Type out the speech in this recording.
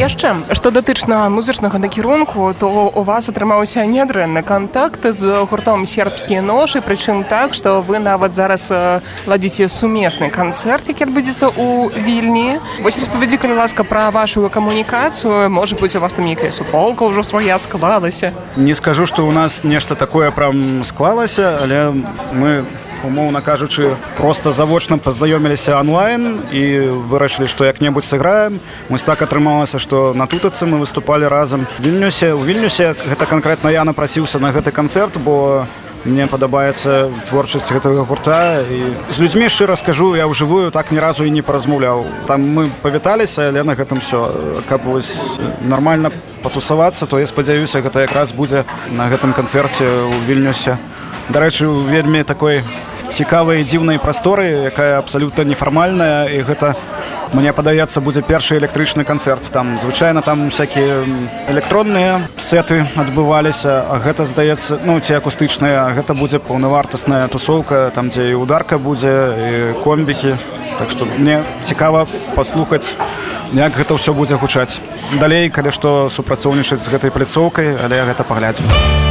Яшчэ, што датычна музычнага накірунку, то у вас атрымаўся нядрэнны кантакт з гуртом «Сербскія ножы», прычым так, што вы нават зараз ладзіце сумесны канцэрт, які адбудзецца ў Вільні. Вось распавядзі, калі ласка, пра вашу камунікацыю. Можа быць, у вас там нейкая суполка ўжо свая склалася? Не скажу, што ў нас нешта такое прям склалася, але мы, умоўна кажучы, проста завочна пазнаёміліся онлайн і вырашылі, што як-небудзь сыграем. Вось так атрымалася, што на тутацы мы выступалі разам. У Вільнюсе гэта канкрэтна я напрасіўся на гэты канцэрт, бо мне падабаецца творчасць гэтага гурта. І з людзьмі, шчыра скажу, я ўжывую так ні разу і не паразмаўляў. Там мы павіталіся, але на гэтым всё. Каб вось нармальна патусавацца, то я спадзяюся, гэта якраз будзе на гэтым канцэрце ў Вільнюсе. Дарэчы, у вельмі такой цікавай і дзіўнай прасторы, якая абсалютна нефармальная, і гэта, мне падаецца, будзе першы электрычны канцэрт. Там звычайна там всякія электронныя сеты адбываліся, а гэта, здаецца, ці акустычныя, а гэта будзе паўнавартасная тусоўка, там дзе і ударка будзе, і комбікі. Так што мне цікава паслухаць, як гэта ўсё будзе гучаць. Далей, калі што, супрацоўнічаць з гэтай пляцоўкай, але гэта паглядзім.